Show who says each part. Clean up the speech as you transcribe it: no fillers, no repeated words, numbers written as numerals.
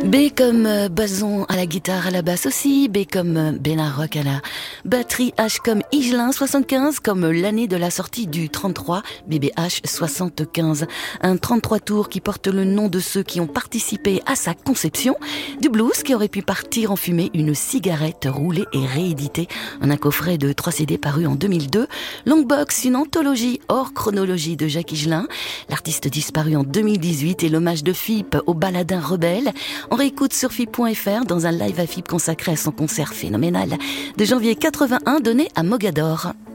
Speaker 1: B comme Bazon à la guitare, à la basse aussi. B comme Benarrock à la batterie. H comme Higelin 75, comme l'année de la sortie du 33, BBH 75. Un 33 tours qui porte le nom de ceux qui ont participé à sa conception. Du blues qui aurait pu partir en fumée, une cigarette roulée et rééditée en un coffret de 3 CD paru en 2002. Longbox, une anthologie hors chronologie de Jacques Higelin. L'artiste disparu en 2018 et l'hommage de Philippe au baladin rebelle. On réécoute sur FIP.fr dans un live à FIP consacré à son concert phénoménal de janvier 81 donné à Mogador.